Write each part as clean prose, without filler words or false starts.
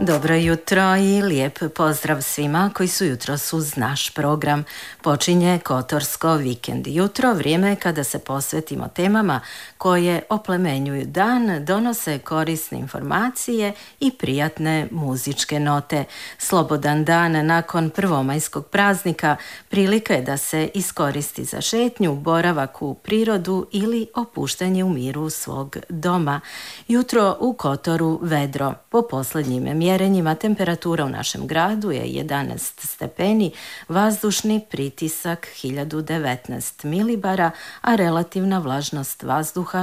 Dobro jutro i lijep pozdrav svima koji su jutros uz naš program. Počinje Kotorsko vikend jutro, vrijeme kada se posvetimo temama koje oplemenjuju dan, donose korisne informacije i prijatne muzičke note. Slobodan dan nakon prvomajskog praznika prilika je da se iskoristi za šetnju, boravak u prirodu ili opuštanje u miru svog doma. Jutro u Kotoru vedro. Po posljednjim mjerenjima temperatura u našem gradu je 11 stepeni, vazdušni pritisak 1019 milibara, a relativna vlažnost vazduha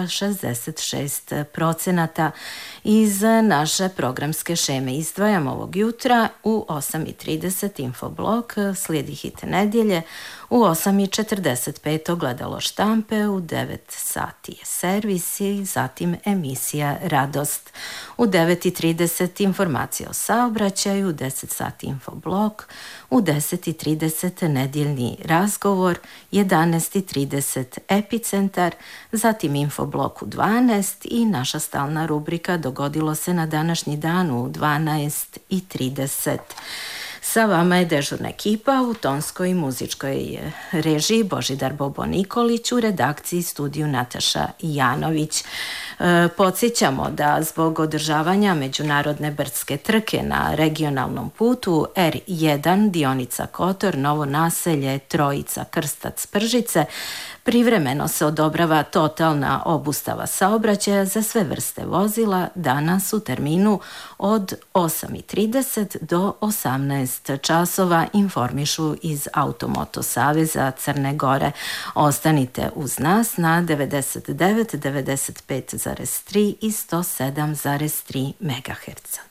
66%. Iz naše programske šeme izdvajamo ovog jutra u 8:30 infoblog, slijedi hit nedjelje, u 8:45 ogledalo štampe, u 9 sati je servis i zatim emisija Radost. U 9:30 informacije o saobraćaju, u 10 sati infoblog, u 10:30 nedjeljni razgovor, 11:30 epicentar, zatim infoblog u 12 i naša stalna rubrika Dogodilo se na današnji dan u 12:30. Sa vama je dežurna ekipa u tonskoj i muzičkoj režiji Božidar Bobo Nikolić, u redakciji studiju Nataša Janović. Podsjećamo da zbog održavanja međunarodne brdske trke na regionalnom putu R1 dionica Kotor, Novo Naselje, Trojica, Krstac, Pržice, privremeno se odobrava totalna obustava saobraćaja za sve vrste vozila danas u terminu od 8:30 do 18 časova, informišu iz Automoto Saveza Crne Gore. Ostanite uz nas na 99, 95,3 i 107,3 MHz.